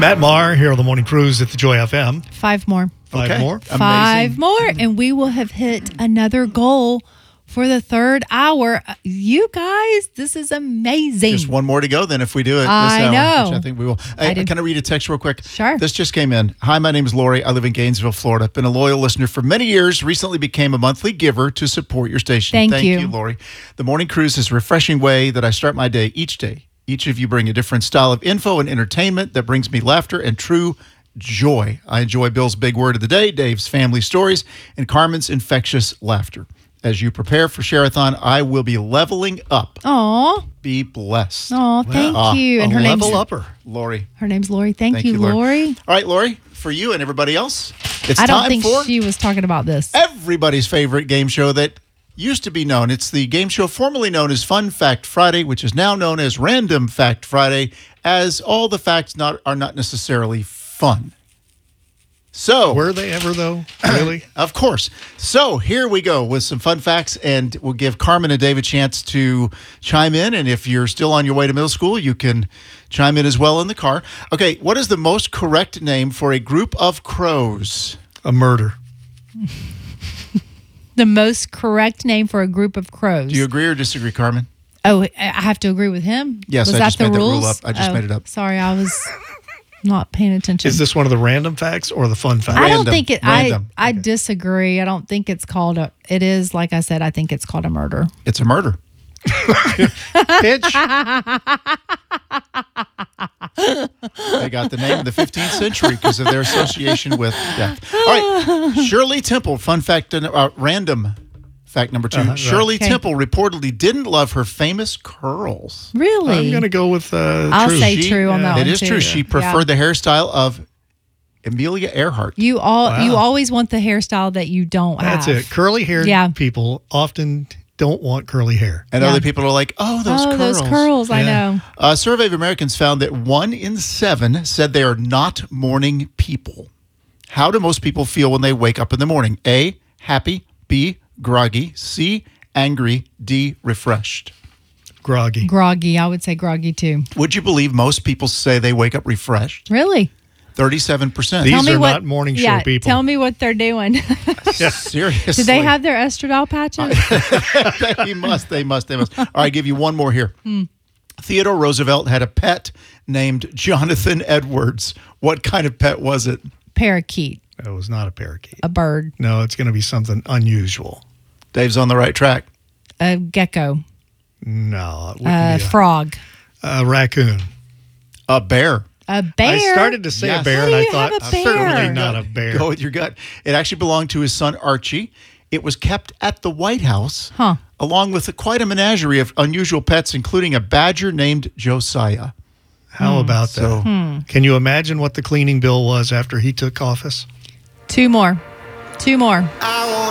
Matt Maher here on the Morning Cruise at the Joy FM. 5 more. Five more? Amazing. 5 more, and we will have hit another goal for the third hour. You guys, this is amazing. Just one more to go then if we do it this I hour, know. which I think we will. Can I read a text real quick? Sure. This just came in. Hi, my name is Lori. I live in Gainesville, Florida. Been a loyal listener for many years. Recently became a monthly giver to support your station. Thank you, Lori. The Morning Cruise is a refreshing way that I start my day each day. Each of you bring a different style of info and entertainment that brings me laughter and true joy. I enjoy Bill's big word of the day, Dave's family stories, and Carmen's infectious laughter. As you prepare for Share-a-thon, I will be leveling up. Aw. Be blessed. Aw, thank you. And a her name's level upper. Lori. Her name's Lori. Thank you, Lori. All right, Lori, for you and everybody else, it's I don't time think for she was talking about this. everybody's favorite game show that used to be known. It's the game show formerly known as Fun Fact Friday, which is now known as Random Fact Friday, as all the facts are not necessarily fun. So, Were they ever, though? Really? of course. So here we go with some fun facts, and we'll give Carmen and Dave a chance to chime in. And if you're still on your way to middle school, you can chime in as well in the car. Okay, what is the most correct name for a group of crows? A murder. The most correct name for a group of crows. Do you agree or disagree, Carmen? Oh, I have to agree with him? Yes, was I that just the made that rules? rule up. I just made it up. Sorry, I was not paying attention. Is this one of the random facts or the fun facts? I don't Random. think it. Random. I disagree. I don't think it's called a. It is, like I said, I think it's called a murder. It's a murder. Bitch. They got the name in the 15th century because of their association with death. All right, Shirley Temple. Fun fact, random fact number 2. Right. Shirley Okay. Temple reportedly didn't love her famous curls. Really? I'm going to go with I'll true. say true on that It one, is too. true. She preferred the hairstyle of Amelia Earhart. You always want the hairstyle that you don't That's have. it. Curly-haired Yeah. people often don't want curly hair. And Yeah. other people are like, oh, those curls. Those curls, I Yeah. know. A survey of Americans found that 1 in 7 said they are not morning people. How do most people feel when they wake up in the morning? A, happy. B, groggy. C, angry. D, refreshed. Groggy. Groggy, I would say groggy too. Would you believe most people say they wake up refreshed? Really? 37%. These are not morning show people. Tell me what they're doing. Seriously. Did they have their estradiol patches? They must. All right, give you one more here. Theodore Roosevelt had a pet named Jonathan Edwards. What kind of pet was it? Parakeet, It was not a parakeet. a bird, No, it's going to be something unusual. Dave's on the right track. a gecko, No, it a wouldn't be frog, a raccoon. A bear. a bear. I started to say Yes. a bear, How and do I you thought, have a bear? certainly not a bear. Go with your gut. It actually belonged to his son, Archie. It was kept at the White House, Huh. along with quite a menagerie of unusual pets, including a badger named Josiah. How about that? So, Can you imagine what the cleaning bill was after he took office? 2 more. 2 more.